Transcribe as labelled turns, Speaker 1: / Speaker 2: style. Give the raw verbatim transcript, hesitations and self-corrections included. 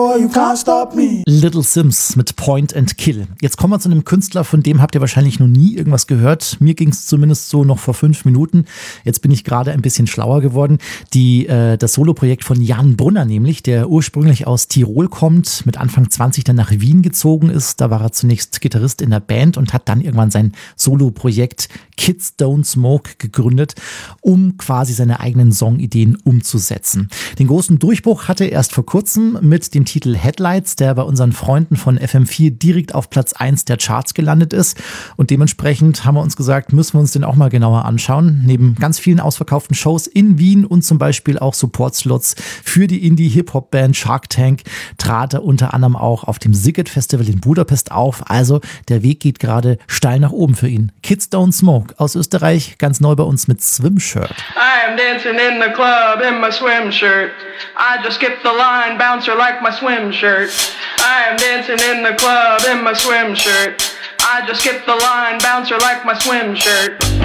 Speaker 1: You can't stop me.
Speaker 2: Little Sims mit Point and Kill. Jetzt kommen wir zu einem Künstler, von dem habt ihr wahrscheinlich noch nie irgendwas gehört. Mir ging es zumindest so noch vor fünf Minuten. Jetzt bin ich gerade ein bisschen schlauer geworden. Die, äh, das Soloprojekt von Jan Brunner nämlich, der ursprünglich aus Tirol kommt, mit Anfang zwanzig dann nach Wien gezogen ist. Da war er zunächst Gitarrist in der Band und hat dann irgendwann sein Soloprojekt Kids Don't Smoke gegründet, um quasi seine eigenen Songideen umzusetzen. Den großen Durchbruch hatte er erst vor kurzem mit dem Titel Headlights, der bei unseren Freunden von F M vier direkt auf Platz eins der Charts gelandet ist. Und dementsprechend haben wir uns gesagt, müssen wir uns den auch mal genauer anschauen. Neben ganz vielen ausverkauften Shows in Wien und zum Beispiel auch Support-Slots für die Indie-Hip-Hop-Band Shark Tank trat er unter anderem auch auf dem Ziget Festival in Budapest auf. Also der Weg geht gerade steil nach oben für ihn. Kids Don't Smoke aus Österreich, ganz neu bei uns mit Swim-Shirt.
Speaker 3: I am dancing in the club in my swim shirt. I just skipped the line, bouncer like my swim shirt. I am dancing in the club in my swim shirt. I just skipped the line, bouncer like my swim shirt.